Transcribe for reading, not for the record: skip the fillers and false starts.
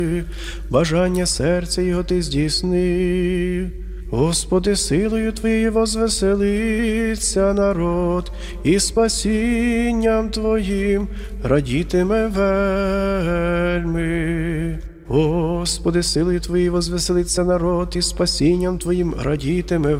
бажання серця його ти здійснив. Господи, силою Твоєю возвеселиться народ, і спасінням Твоїм радітиме вельми. Господи, силою Твоєю возвеселиться народ, і спасінням Твоїм радітиме